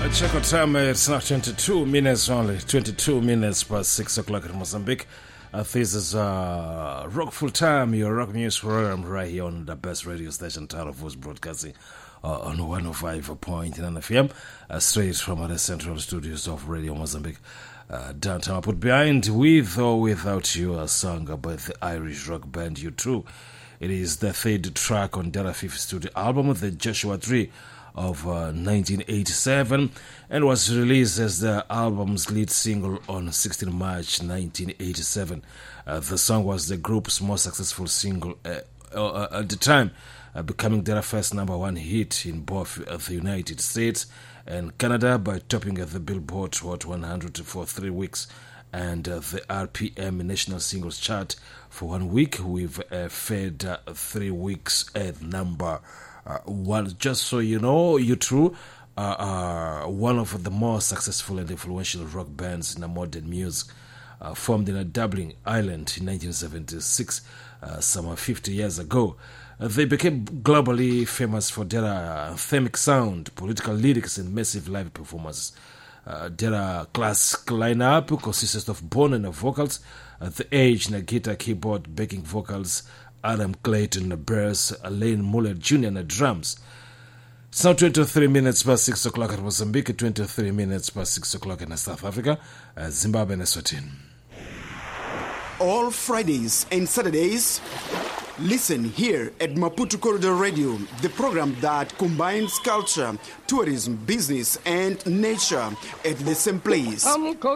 Check out time, it's now 22 minutes only, 22 minutes past 6 o'clock in Mozambique. This is Rock Full Time, your rock news program right here on the best radio station, Tower of Voice Broadcasting on 105.9 FM, straight from the central studios of Radio Mozambique. Downtown, I put behind With or Without You, a song by the Irish rock band U2. It is the third track on their fifth studio album, The Joshua Tree, of 1987, and was released as the album's lead single on 16 March 1987. The song was the group's most successful single at the time, becoming their first number one hit in both the United States and Canada by topping the Billboard Hot 100 for 3 weeks and the RPM National Singles Chart for 1 week, with a fed 3 weeks at number one. Just so you know, U2 are one of the most successful and influential rock bands in the modern music. Formed in Dublin, Ireland in 1976, some 50 years ago. They became globally famous for their anthemic sound, political lyrics, and massive live performances. Their classic lineup consists of Bono on vocals, The Edge on guitar, keyboard, backing vocals, Adam Clayton on bass, Alain Muller Jr. on drums. It's now 23 minutes past 6 o'clock at Mozambique, 23 minutes past 6 o'clock in South Africa, Zimbabwe and Eswatini. All Fridays and Saturdays, listen here at Maputo Corridor Radio, the program that combines culture, tourism, business, and nature at the same place.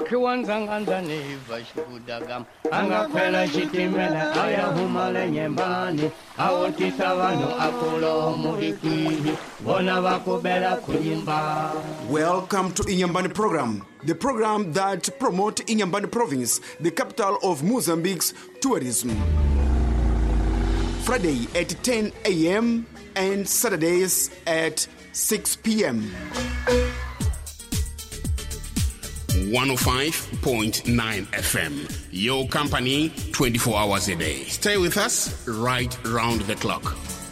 Welcome to Inyambani program, the program that promotes Inyambani province, the capital of Mozambique's tourism. Friday at 10 a.m. and Saturdays at 6 p.m. 105.9 FM. Your company 24 hours a day. Stay with us right round the clock.